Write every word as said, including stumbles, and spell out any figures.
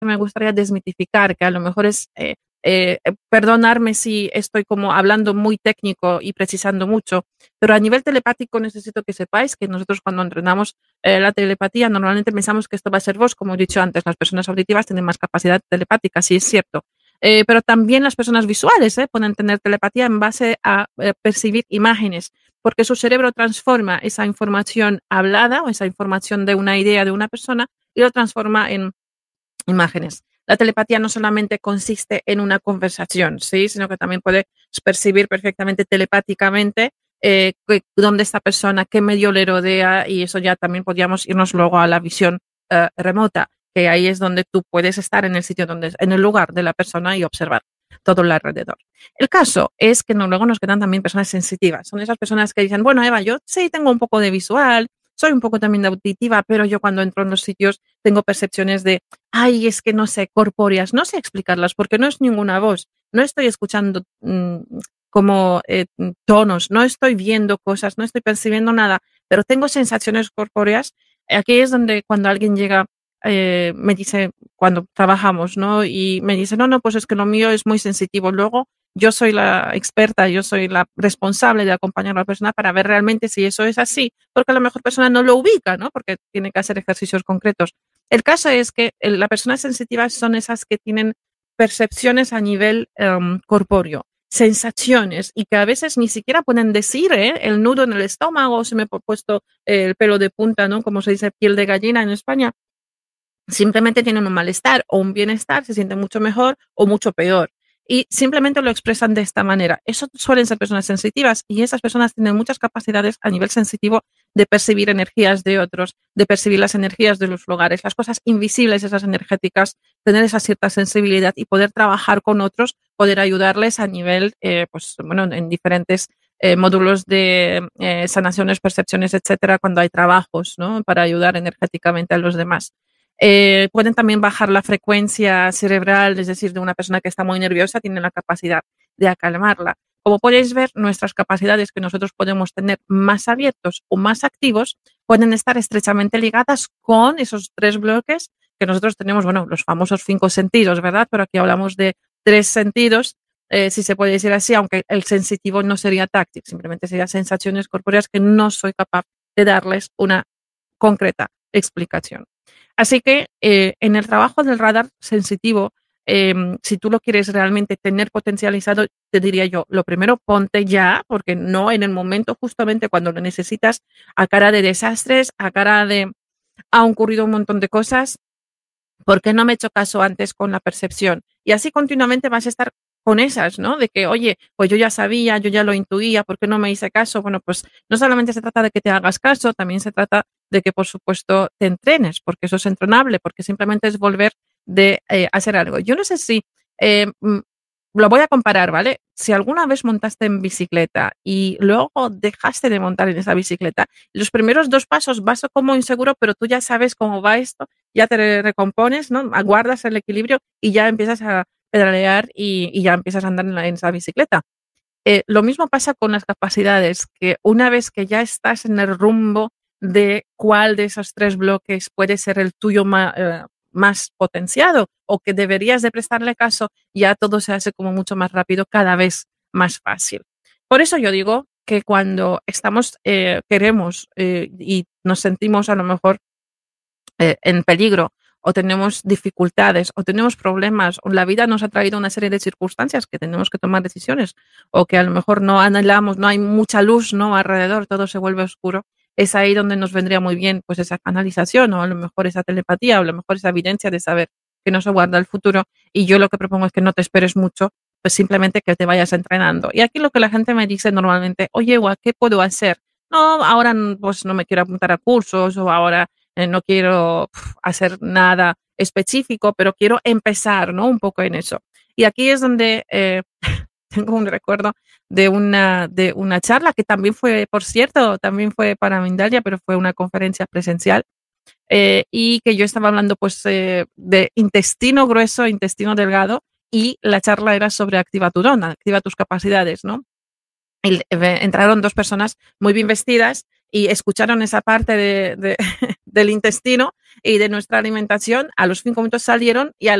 que me gustaría desmitificar, que a lo mejor es, eh, eh, perdonarme si estoy como hablando muy técnico y precisando mucho, pero a nivel telepático necesito que sepáis que nosotros cuando entrenamos eh, la telepatía normalmente pensamos que esto va a ser vos, como he dicho antes, las personas auditivas tienen más capacidad telepática, sí es cierto. Eh, pero también las personas visuales eh, pueden tener telepatía en base a eh, percibir imágenes, porque su cerebro transforma esa información hablada o esa información de una idea de una persona y lo transforma en imágenes. La telepatía no solamente consiste en una conversación, ¿sí? Sino que también puede percibir perfectamente telepáticamente eh, dónde está persona, qué medio le rodea, y eso ya también podríamos irnos luego a la visión eh, remota, que ahí es donde tú puedes estar en el sitio, donde, en el lugar de la persona y observar todo el alrededor. El caso es que no, luego nos quedan también personas sensitivas. Son esas personas que dicen, bueno, Eva, yo sí tengo un poco de visual, soy un poco también de auditiva, pero yo cuando entro en los sitios tengo percepciones de, ay, es que no sé, corpóreas, no sé explicarlas porque no es ninguna voz, no estoy escuchando mmm, como eh, tonos, no estoy viendo cosas, no estoy percibiendo nada, pero tengo sensaciones corpóreas. Aquí es donde cuando alguien llega, eh, me dice, cuando trabajamos, ¿no? Y me dice, no, no, pues es que lo mío es muy sensitivo. Luego yo soy la experta, yo soy la responsable de acompañar a la persona para ver realmente si eso es así, porque a lo mejor la persona no lo ubica, ¿no? Porque tiene que hacer ejercicios concretos. El caso es que las personas sensitivas son esas que tienen percepciones a nivel um, corpóreo, sensaciones, y que a veces ni siquiera pueden decir, ¿eh? El nudo en el estómago, se me ha puesto el pelo de punta, ¿no? Como se dice, piel de gallina en España. Simplemente tienen un malestar o un bienestar, se sienten mucho mejor o mucho peor. Y simplemente lo expresan de esta manera. Eso suelen ser personas sensitivas y esas personas tienen muchas capacidades a nivel sensitivo de percibir energías de otros, de percibir las energías de los lugares, las cosas invisibles, esas energéticas, tener esa cierta sensibilidad y poder trabajar con otros, poder ayudarles a nivel, eh, pues bueno, en diferentes eh, módulos de eh, sanaciones, percepciones, etcétera, cuando hay trabajos, ¿no? Para ayudar energéticamente a los demás. Eh, pueden también bajar la frecuencia cerebral, es decir, de una persona que está muy nerviosa, tienen la capacidad de acalmarla. Como podéis ver, nuestras capacidades que nosotros podemos tener más abiertos o más activos pueden estar estrechamente ligadas con esos tres bloques que nosotros tenemos, bueno, los famosos cinco sentidos, ¿verdad? Pero aquí hablamos de tres sentidos, eh, si se puede decir así, aunque el sensitivo no sería táctil, simplemente serían sensaciones corpóreas que no soy capaz de darles una concreta explicación. Así que eh, en el trabajo del radar sensitivo, eh, si tú lo quieres realmente tener potencializado, te diría yo, lo primero, ponte ya, porque no en el momento justamente cuando lo necesitas, a cara de desastres, a cara de ha ocurrido un montón de cosas, ¿por qué no me he hecho caso antes con la percepción? Y así continuamente vas a estar con esas, ¿no? De que, oye, pues yo ya sabía, yo ya lo intuía, ¿por qué no me hice caso? Bueno, pues no solamente se trata de que te hagas caso, también se trata de que, por supuesto, te entrenes, porque eso es entrenable, porque simplemente es volver de eh, hacer algo. Yo no sé si, eh, lo voy a comparar, ¿vale? Si alguna vez montaste en bicicleta y luego dejaste de montar en esa bicicleta, los primeros dos pasos vas como inseguro, pero tú ya sabes cómo va esto, ya te recompones, ¿no? Aguardas el equilibrio y ya empiezas a pedalear y, y ya empiezas a andar en, la, en esa bicicleta. Eh, lo mismo pasa con las capacidades, que una vez que ya estás en el rumbo de cuál de esos tres bloques puede ser el tuyo más, eh, más potenciado o que deberías de prestarle caso, ya todo se hace como mucho más rápido, cada vez más fácil. Por eso yo digo que cuando estamos, eh, queremos eh, y nos sentimos a lo mejor eh, en peligro o tenemos dificultades o tenemos problemas o la vida nos ha traído una serie de circunstancias que tenemos que tomar decisiones o que a lo mejor no anhelamos, no hay mucha luz, ¿no? Alrededor, todo se vuelve oscuro, es ahí donde nos vendría muy bien pues esa canalización o a lo mejor esa telepatía o a lo mejor esa evidencia de saber que no se guarda el futuro. Y yo lo que propongo es que no te esperes mucho, pues simplemente que te vayas entrenando. Y aquí lo que la gente me dice normalmente, oye, ¿qué puedo hacer? No, ahora pues no me quiero apuntar a cursos o ahora eh, no quiero pf, hacer nada específico, pero quiero empezar, ¿no? Un poco en eso. Y aquí es donde eh, tengo un recuerdo de una, de una charla que también fue, por cierto, también fue para Mindalia, pero fue una conferencia presencial eh, y que yo estaba hablando pues eh, de intestino grueso, intestino delgado y la charla era sobre activa tu don, activa tus capacidades, ¿no? Y entraron dos personas muy bien vestidas y escucharon esa parte de, de, del intestino y de nuestra alimentación, a los cinco minutos salieron y a